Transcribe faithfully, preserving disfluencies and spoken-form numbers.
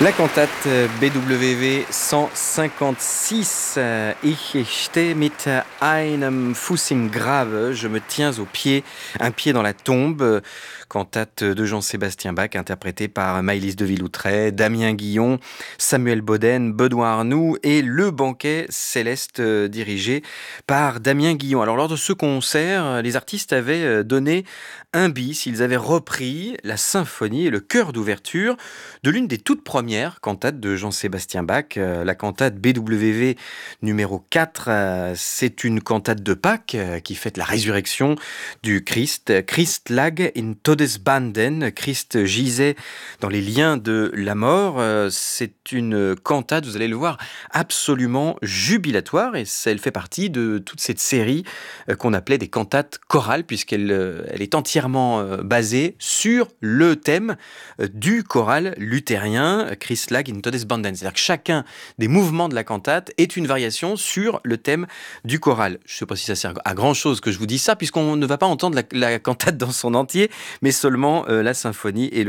La cantate B W V cent cinquante-six, euh, Ich stehe mit einem Fuß im Grave, je me tiens au pied, un pied dans la tombe, cantate de Jean-Sébastien Bach, interprétée par Maëlys de Villoutreys, Damien Guillon, Samuel Bodden, Benoît Arnoux et Le Banquet Céleste, dirigé par Damien Guillon. Alors lors de ce concert, les artistes avaient donné un bis, ils avaient repris la symphonie et le chœur d'ouverture de l'une des toutes premières cantates de Jean-Sébastien Bach, euh, la cantate B W V numéro quatre. Euh, c'est une cantate de Pâques euh, qui fête la résurrection du Christ. Christ lag in Todesbanden, Christ gisait dans les liens de la mort. Euh, c'est une cantate, vous allez le voir, absolument jubilatoire, et elle fait partie de toute cette série euh, qu'on appelait des cantates chorales, puisqu'elle euh, elle est entièrement euh, basée sur le thème euh, du choral luthérien, Christ lag in Todesbanden. C'est-à-dire que chacun des mouvements de la cantate est une variation sur le thème du choral. Je ne sais pas si ça sert à grand-chose que je vous dise ça, puisqu'on ne va pas entendre la, la cantate dans son entier, mais seulement euh, la symphonie et le